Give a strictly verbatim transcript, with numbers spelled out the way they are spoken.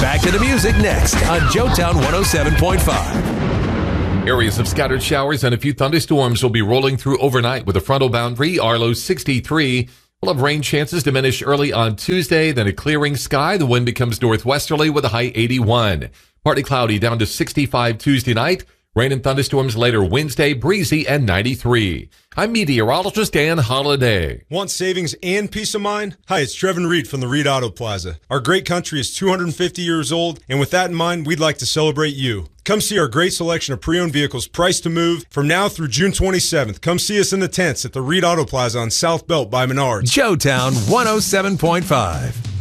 Back to the music next on Joetown one oh seven point five. Areas of scattered showers and a few thunderstorms will be rolling through overnight with a frontal boundary. Our low sixty-three. We'll have rain chances diminish early on Tuesday, then a clearing sky. The wind becomes northwesterly with a high eighty-one. Partly cloudy down to sixty-five Tuesday night. Rain and thunderstorms later Wednesday, breezy and ninety-three. I'm meteorologist Dan Holliday. Want savings and peace of mind? Hi, it's Trevin Reed from the Reed Auto Plaza. Our great country is two hundred fifty years old, and with that in mind, we'd like to celebrate you. Come see our great selection of pre-owned vehicles priced to move from now through June twenty-seventh. Come see us in the tents at the Reed Auto Plaza on South Belt by Menards. Joetown one oh seven point five.